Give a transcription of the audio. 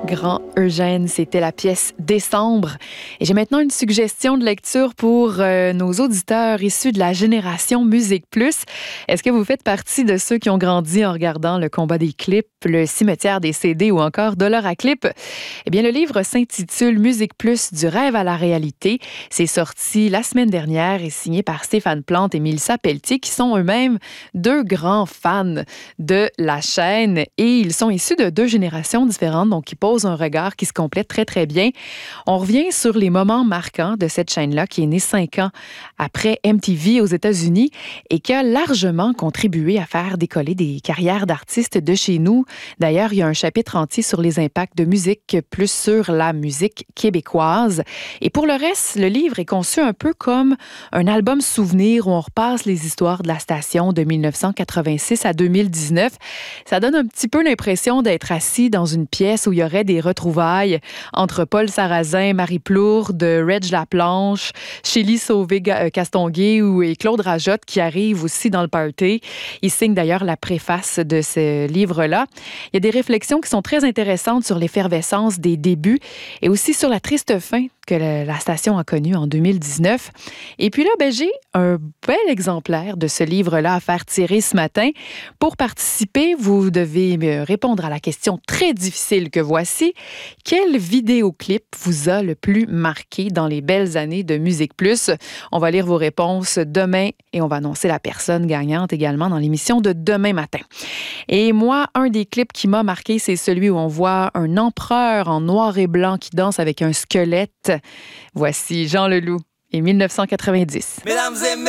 grand Eugène, c'était la pièce Décembre. Et j'ai maintenant une suggestion de lecture pour nos auditeurs issus de la génération Musique Plus. Est-ce que vous faites partie de ceux qui ont grandi en regardant Le combat des clips, Le cimetière des CD ou encore Dollar à clip? Eh bien, le livre s'intitule Musique Plus, du rêve à la réalité. C'est sorti la semaine dernière et signé par Stéphane Plante et Mélissa Pelletier, qui sont eux-mêmes deux grands fans de la chaîne et ils sont issus de deux générations différentes, donc qui posent un regard qui se complète très, très bien. On revient sur les moments marquants de cette chaîne-là qui est née 5 ans après MTV aux États-Unis et qui a largement contribué à faire décoller des carrières d'artistes de chez nous. D'ailleurs, il y a un chapitre entier sur les impacts de Musique Plus sur la musique québécoise. Et pour le reste, le livre est conçu un peu comme un album souvenir où on repasse les histoires de la station de 1986 à 2019. Ça donne un petit peu l'impression d'être assis dans une pièce où il y aurait des retrouvailles entre Paul Sarrazin, Marie Plourde, Reg Laplanche, Chélie Sauvé-Castonguay et Claude Rajotte qui arrivent aussi dans le party. Ils signent d'ailleurs la préface de ce livre-là. Il y a des réflexions qui sont très intéressantes sur l'effervescence des débuts et aussi sur la triste fin que la station a connue en 2019. Et puis là, j'ai un bel exemplaire de ce livre-là à faire tirer ce matin. Pour participer, vous devez me répondre à la question très difficile que voici. Quel vidéoclip vous a le plus marqué dans les belles années de Musique Plus? On va lire vos réponses demain et on va annoncer la personne gagnante également dans l'émission de demain matin. Et moi, un des clips qui m'a marqué, c'est celui où on voit un empereur en noir et blanc qui danse avec un squelette. Voici Jean Leloup et 1990. Mesdames et